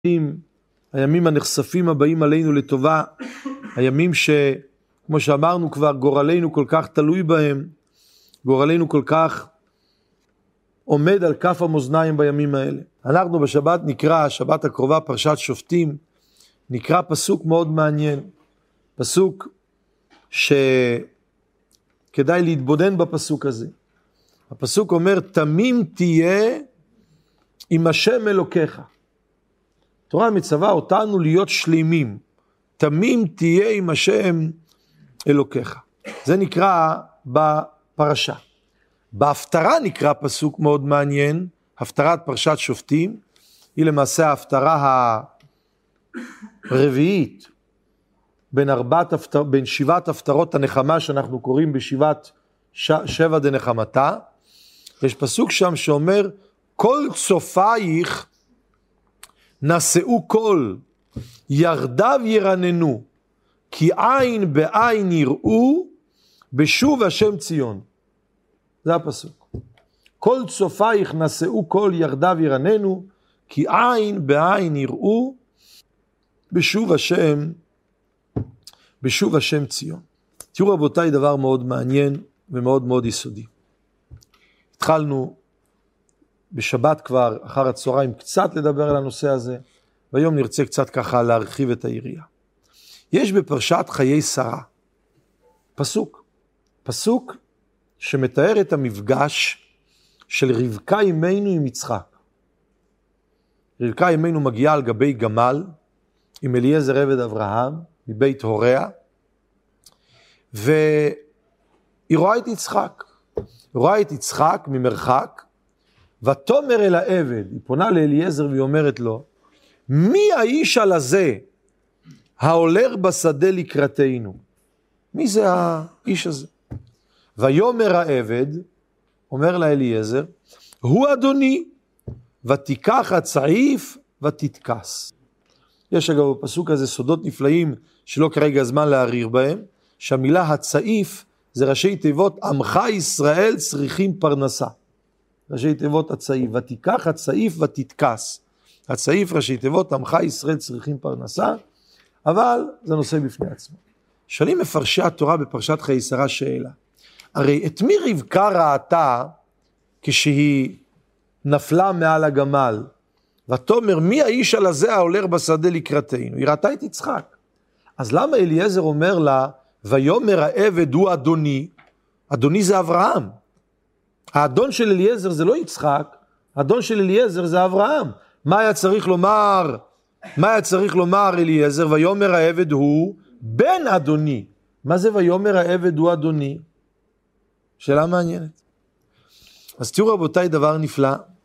הימים הנחשפים הבאים עלינו לטובה, הימים שכמו שאמרנו כבר, גורלנו כל כך תלוי בהם, גורלנו כל כך עומד על כף המאזניים בימים האלה. אנחנו בשבת נקרא, שבת הקרובה, פרשת שופטים, נקרא פסוק מאוד מעניין, פסוק שכדאי להתבונן בפסוק הזה. הפסוק אומר, תמים תהיה עם השם אלוקיך. התורה מצווה אותנו להיות שלמים, תמים תהיה עם השם אלוקיך. זה נקרא בפרשה. בהפטרה נקרא פסוק מאוד מעניין, הפטרת פרשת שופטים, היא למעשה ההפטרה הרביעית, בין שבעת הפטרות הנחמה שאנחנו קוראים בשבעת שבע דנחמתה. יש פסוק שם שאומר, כל צופייך נשאו קול, ירדיו ירננו, כי עין בעין יראו, בשוב השם ציון. זה הפסוק. כל צופייך נשאו קול, ירדיו ירננו, כי עין בעין יראו, בשוב השם ציון. תראו רבותיי, דבר מאוד מעניין ומאוד מאוד יסודי. התחלנו בשבת כבר אחר הצהריים קצת לדבר על הנושא הזה, והיום נרצה קצת ככה להרחיב את היריעה. יש בפרשת חיי שרה פסוק שמתאר את המפגש של רבקה אמנו עם יצחק. רבקה אמנו מגיעה על גבי גמל עם אליעזר עבד אברהם מבית הוריה, והיא רואה את יצחק. רואה את יצחק ממרחק, ותאמר אל העבד, היא פונה לאליעזר והיא אומרת לו, מי האיש על הזה ההולך בשדה לקראתנו? מי זה האיש הזה? ויאמר העבד, אומר לה אליעזר, הוא אדוני, ותיקח הצעיף ותתכס. יש אגב בפסוק הזה סודות נפלאים שלא כרגע הזמן להעריר בהם, שהמילה הצעיף זה ראשי תיבות עמך ישראל צריכים פרנסה. ראשי תיבות הצעיף, ותיקח הצעיף ותתכס. הצעיף ראשי תיבות עמך ישראל צריכים פרנסה, אבל זה נושא בפני עצמו. שואלים מפרשי התורה בפרשת חיי שרה שאלה, הרי את מי רבקה ראתה כשהיא נפלה מעל הגמל, ותאמר מי האיש על הזה ההולך בשדה לקראתנו? היא ראתה את יצחק. אז למה אליעזר אומר לה, ויאמר העבד הוא אדוני? אדוני זה אברהם. האדון של אליעזר זה לא יצחק, האדון של אליעזר זה אברהם. מה היה צריך לומר אליעזר? ויאמר העבד הוא בן אדוני. מה זה ויאמר העבד הוא אדוני? שאלה מעניינת. אז תראו רבותיי דבר נפלא.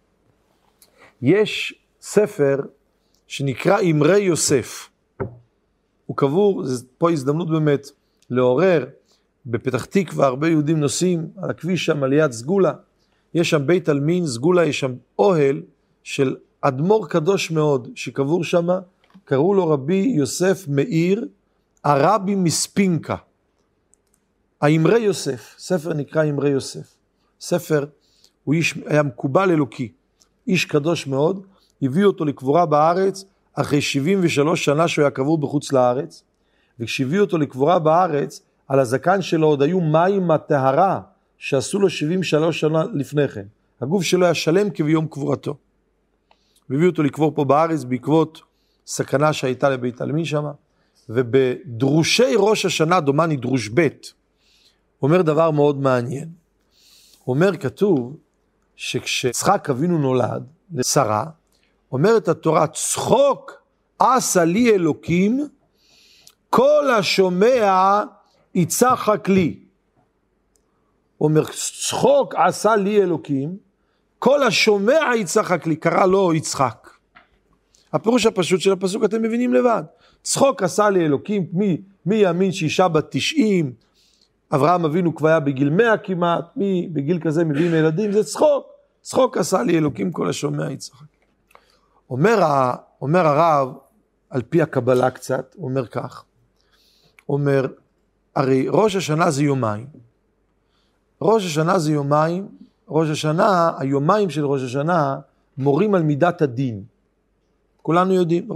יש ספר שנקרא אמרי יוסף. הוא קבור, פה הזדמנות באמת לעורר, בפתח תקווה הרבה יהודים נוסעים על הכביש שם על יד סגולה, יש שם בית אלמין, סגולה, יש שם אוהל של אדמו"ר קדוש מאוד שקבור שם, קראו לו רבי יוסף מאיר, הרבי מספינקה. האמרי יוסף, ספר נקרא אמרי יוסף. ספר, הוא היה מקובל אלוקי, איש קדוש מאוד, הביאו אותו לקבורה בארץ, אחרי 73 שנה שהוא היה קבור בחוץ לארץ, וכשהביאו אותו לקבורה בארץ, על הזקן שלו עוד היו מים מהטהרה, שעשו לו 73 שנה לפני כן. הגוף שלו היה שלם כביום קבורתו. והביאו אותו לקבור פה בארץ, בעקבות סכנה שהייתה לבית אלמין שם, ובדרושי ראש השנה, דומני דרוש ב', אומר דבר מאוד מעניין. אומר, כתוב, שכשיצחק אבינו נולד לשרה, אומרת התורה, צחוק עשה לי אלוקים, כל השומע יצחק לי. אומר, צחוק עשה לי אלוקים, כל השומע יצחק לי, קרא לו יצחק. הפירוש הפשוט של הפסוק אתם מבינים לבד. צחוק עשה לי אלוקים, מי יאמין שאישה בת 90, אברהם אבינו כבר היה בגיל 100 כמעט, מי בגיל כזה מביאים ילדים, זה צחוק. צחוק עשה לי אלוקים, כל השומע יצחק. אומר הרב, על פי הקבלה קצת, הוא אומר כך, אומר, הרי ראש השנה זה יומיים. ראש השנה זה יומיים, ראש השנה, היומיים של ראש השנה, מורים על מידת הדין. כולנו יודעים.